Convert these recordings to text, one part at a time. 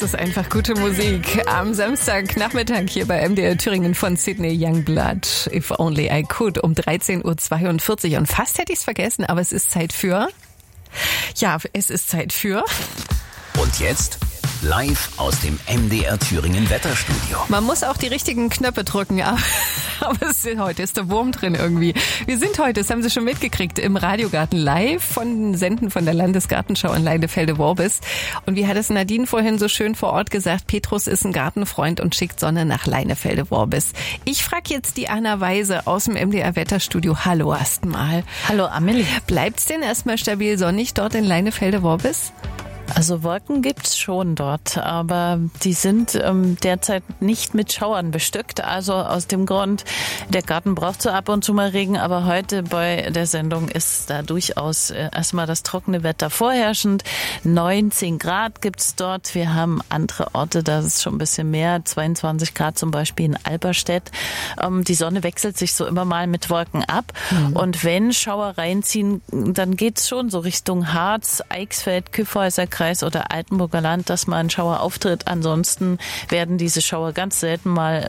Das ist einfach gute Musik. Am Samstagnachmittag hier bei MDR Thüringen von Sidney Youngblood. If Only I Could um 13.42 Uhr. Und fast hätte ich es vergessen, aber es ist Zeit für... Ja, es ist Zeit für... Und jetzt live aus dem MDR Thüringen Wetterstudio. Man muss auch die richtigen Knöpfe drücken, aber heute ist der Wurm drin irgendwie. Wir sind heute, das haben Sie schon mitgekriegt, im Radiogarten live senden von der Landesgartenschau in Leinefelde-Worbis. Und wie hat es Nadine vorhin so schön vor Ort gesagt, Petrus ist ein Gartenfreund und schickt Sonne nach Leinefelde-Worbis. Ich frage jetzt die Anna Weise aus dem MDR Wetterstudio. Hallo erstmal. Hallo Amelie. Bleibt's denn erstmal stabil sonnig dort in Leinefelde-Worbis? Also Wolken gibt's schon dort, aber die sind derzeit nicht mit Schauern bestückt. Also aus dem Grund, der Garten braucht so ab und zu mal Regen, aber heute bei der Sendung ist da durchaus erstmal das trockene Wetter vorherrschend. 19 Grad gibt's dort. Wir haben andere Orte, da ist es schon ein bisschen mehr, 22 Grad zum Beispiel in Alberstedt. Die Sonne wechselt sich so immer mal mit Wolken ab. Und wenn Schauer reinziehen, dann geht's schon so Richtung Harz, Eichsfeld, Kyffhäuser Kreis oder Altenburger Land, dass mal ein Schauer auftritt. Ansonsten werden diese Schauer ganz selten mal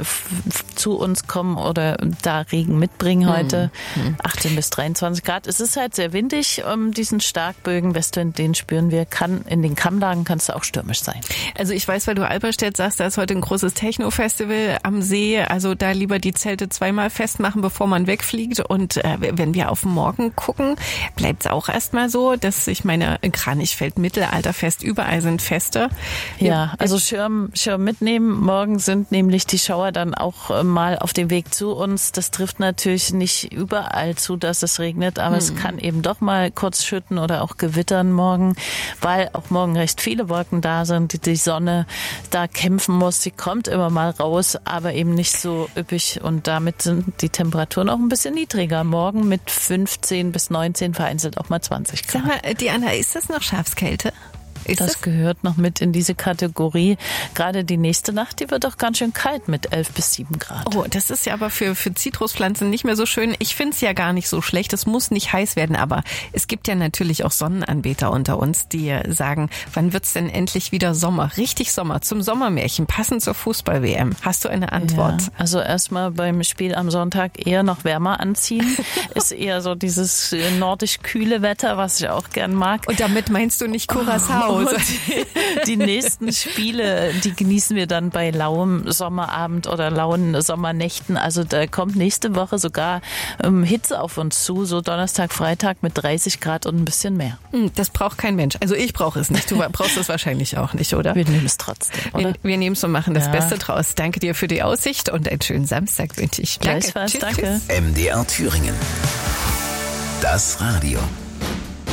zu uns kommen oder da Regen mitbringen heute. 18 bis 23 Grad. Es ist halt sehr windig, diesen Starkbögen. Westwind, den spüren wir. In den Kammlagen kann es auch stürmisch sein. Also ich weiß, weil du Alberstedt sagst, da ist heute ein großes Techno-Festival am See. Also da lieber die Zelte zweimal festmachen, bevor man wegfliegt. Und wenn wir auf morgen gucken, bleibt es auch erstmal so, dass ich meine, Kranichfeld, Mittelalterfest, überall sind Feste. Ja, also Schirm mitnehmen. Morgen sind nämlich die Schauer dann auch mal auf dem Weg zu uns. Das trifft natürlich nicht überall zu, dass es regnet, aber es kann eben doch mal kurz schütten oder auch gewittern morgen, weil auch morgen recht viele Wolken da sind, die Sonne da kämpfen muss. Sie kommt immer mal raus, aber eben nicht so üppig und damit sind die Temperaturen auch ein bisschen niedriger. Morgen mit 15 bis 19, vereinzelt auch mal 20 Grad. Sag mal, Diana, ist das noch Schafskälte? Das gehört noch mit in diese Kategorie. Gerade die nächste Nacht, die wird doch ganz schön kalt mit 11 bis 7 Grad. Oh, das ist ja aber für Zitruspflanzen nicht mehr so schön. Ich finde es ja gar nicht so schlecht. Es muss nicht heiß werden, aber es gibt ja natürlich auch Sonnenanbeter unter uns, die sagen, wann wird's denn endlich wieder Sommer? Richtig Sommer, zum Sommermärchen, passend zur Fußball-WM. Hast du eine Antwort? Ja, also erstmal beim Spiel am Sonntag eher noch wärmer anziehen. Ist eher so dieses nordisch kühle Wetter, was ich auch gern mag. Und damit meinst du nicht Curaçao? Und die nächsten Spiele, die genießen wir dann bei lauem Sommerabend oder lauen Sommernächten. Also da kommt nächste Woche sogar Hitze auf uns zu, so Donnerstag, Freitag mit 30 Grad und ein bisschen mehr. Das braucht kein Mensch. Also ich brauche es nicht. Du brauchst es wahrscheinlich auch nicht, oder? Wir nehmen es trotzdem, oder? Wir nehmen es und machen das Beste draus. Danke dir für die Aussicht und einen schönen Samstag wünsche ich. Danke. Tschüss. MDR Thüringen. Das Radio.